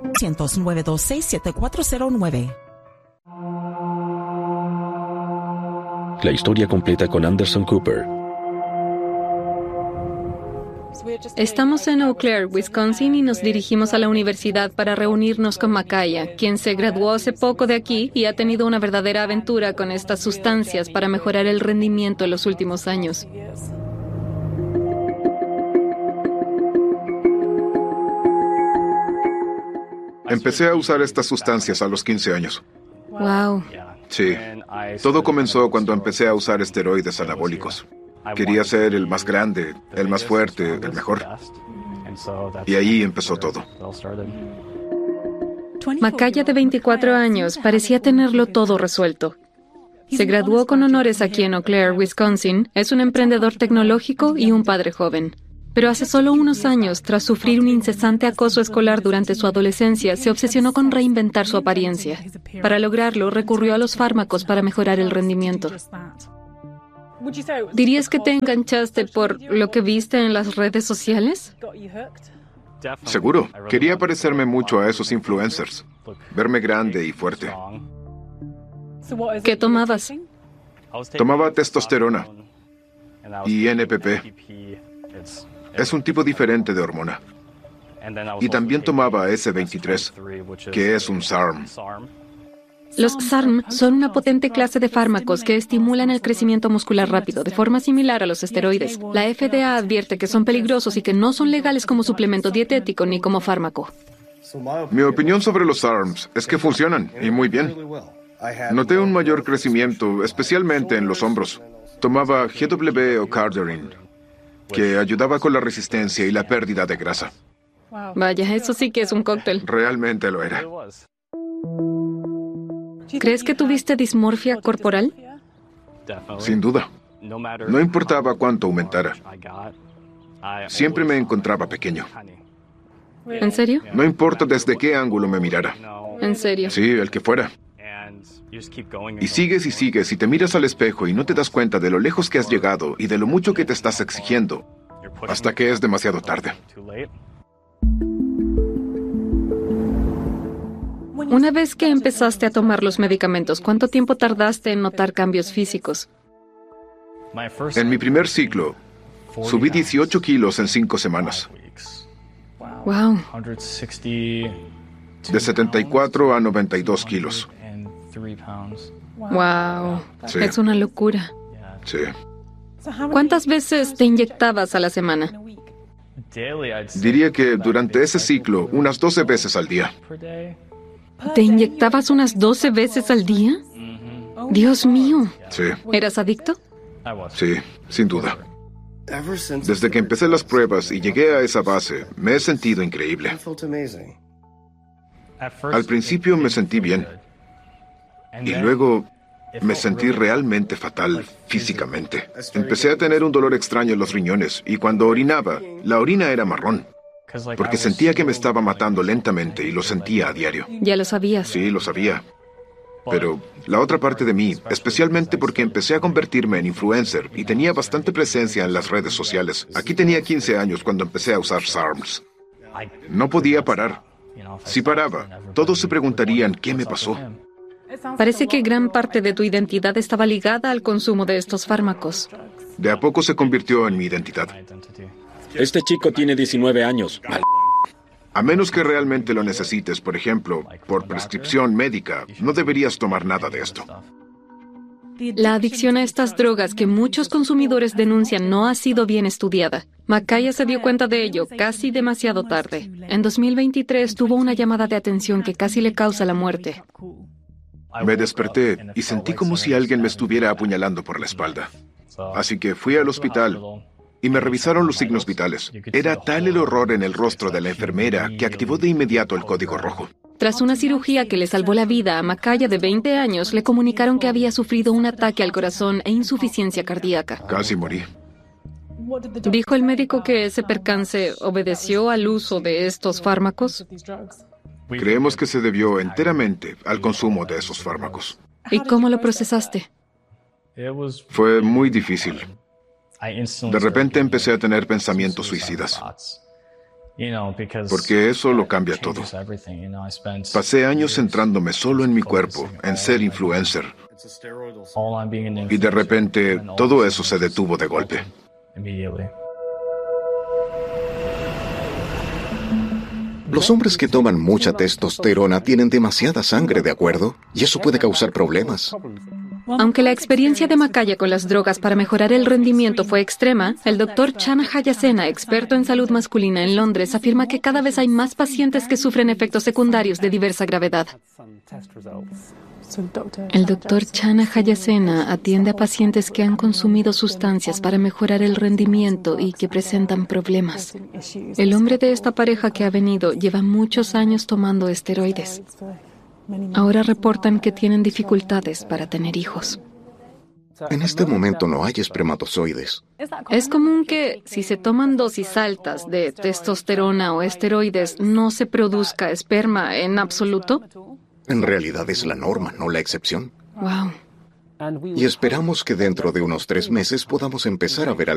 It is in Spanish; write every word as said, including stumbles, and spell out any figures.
nueve dos seis, siete cuatro cero nueve. La historia completa con Anderson Cooper. Estamos en Eau Claire, Wisconsin, y nos dirigimos a la universidad para reunirnos con Makaya, quien se graduó hace poco de aquí y ha tenido una verdadera aventura con estas sustancias para mejorar el rendimiento en los últimos años. Empecé a usar estas sustancias a los quince años. Wow. Sí. Todo comenzó cuando empecé a usar esteroides anabólicos. Quería ser el más grande, el más fuerte, el mejor. Y ahí empezó todo. Makaya, de veinticuatro años, parecía tenerlo todo resuelto. Se graduó con honores aquí en Eau Claire, Wisconsin. Es un emprendedor tecnológico y un padre joven. Pero hace solo unos años, tras sufrir un incesante acoso escolar durante su adolescencia, se obsesionó con reinventar su apariencia. Para lograrlo, recurrió a los fármacos para mejorar el rendimiento. ¿Dirías que te enganchaste por lo que viste en las redes sociales? Seguro. Quería parecerme mucho a esos influencers. Verme grande y fuerte. ¿Qué tomabas? Tomaba testosterona y N P P. Es un tipo diferente de hormona. Y también tomaba S veintitrés, que es un S A R M. Los S A R M son una potente clase de fármacos que estimulan el crecimiento muscular rápido, de forma similar a los esteroides. La F D A advierte que son peligrosos y que no son legales como suplemento dietético ni como fármaco. Mi opinión sobre los S A R Ms es que funcionan, y muy bien. Noté un mayor crecimiento, especialmente en los hombros. Tomaba G W o Cardarine, que ayudaba con la resistencia y la pérdida de grasa. Vaya, eso sí que es un cóctel. Realmente lo era. ¿Crees que tuviste dismorfia corporal? Sin duda. No importaba cuánto aumentara. Siempre me encontraba pequeño. ¿En serio? No importa desde qué ángulo me mirara. ¿En serio? Sí, el que fuera. Y sigues y sigues y te miras al espejo y no te das cuenta de lo lejos que has llegado y de lo mucho que te estás exigiendo, hasta que es demasiado tarde. Una vez que empezaste a tomar los medicamentos, ¿cuánto tiempo tardaste en notar cambios físicos? En mi primer ciclo, subí dieciocho kilos en cinco semanas. Wow. De setenta y cuatro a noventa y dos kilos. Wow. Sí. Es una locura. Sí. ¿Cuántas veces te inyectabas a la semana? Diría que durante ese ciclo, unas doce veces al día. ¿Te inyectabas unas doce veces al día? Dios mío. Sí. ¿Eras adicto? Sí, sin duda. Desde que empecé las pruebas y llegué a esa base, me he sentido increíble. Al principio me sentí bien. Y luego me sentí realmente fatal físicamente. Empecé a tener un dolor extraño en los riñones y cuando orinaba, la orina era marrón. Porque sentía que me estaba matando lentamente y lo sentía a diario. Ya lo sabías. Sí, lo sabía. Pero la otra parte de mí, especialmente porque empecé a convertirme en influencer y tenía bastante presencia en las redes sociales. Aquí tenía quince años cuando empecé a usar S A R Ms. No podía parar. Si paraba, todos se preguntarían qué me pasó. Parece que gran parte de tu identidad estaba ligada al consumo de estos fármacos. De a poco se convirtió en mi identidad. Este chico tiene diecinueve años. Mal- A menos que realmente lo necesites, por ejemplo, por prescripción médica, no deberías tomar nada de esto. La adicción a estas drogas que muchos consumidores denuncian no ha sido bien estudiada. Makaya se dio cuenta de ello casi demasiado tarde. En dos mil veintitrés tuvo una llamada de atención que casi le causa la muerte. Me desperté y sentí como si alguien me estuviera apuñalando por la espalda. Así que fui al hospital y me revisaron los signos vitales. Era tal el horror en el rostro de la enfermera que activó de inmediato el código rojo. Tras una cirugía que le salvó la vida a Makaya, de veinte años, le comunicaron que había sufrido un ataque al corazón e insuficiencia cardíaca. Casi morí. ¿Dijo el médico que ese percance obedeció al uso de estos fármacos? Creemos que se debió enteramente al consumo de esos fármacos. ¿Y cómo lo procesaste? Fue muy difícil. De repente empecé a tener pensamientos suicidas. Porque eso lo cambia todo. Pasé años centrándome solo en mi cuerpo, en ser influencer. Y de repente, todo eso se detuvo de golpe. Los hombres que toman mucha testosterona tienen demasiada sangre, ¿de acuerdo? Y eso puede causar problemas. Aunque la experiencia de Makaya con las drogas para mejorar el rendimiento fue extrema, el doctor Channa Jayasena, experto en salud masculina en Londres, afirma que cada vez hay más pacientes que sufren efectos secundarios de diversa gravedad. El doctor Channa Jayasena atiende a pacientes que han consumido sustancias para mejorar el rendimiento y que presentan problemas. El hombre de esta pareja que ha venido lleva muchos años tomando esteroides. Ahora reportan que tienen dificultades para tener hijos. En este momento no hay espermatozoides. ¿Es común que, si se toman dosis altas de testosterona o esteroides, no se produzca esperma en absoluto? En realidad es la norma, no la excepción. Wow. Y esperamos que dentro de unos tres meses podamos empezar a ver